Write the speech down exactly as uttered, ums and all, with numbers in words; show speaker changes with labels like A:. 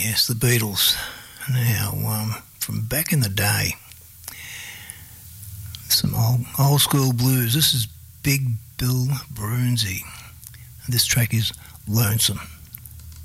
A: Yes, the Beatles. Now, um, from back in the day, some old, old school blues. This is Big Bill Broonzy. This track is Lonesome.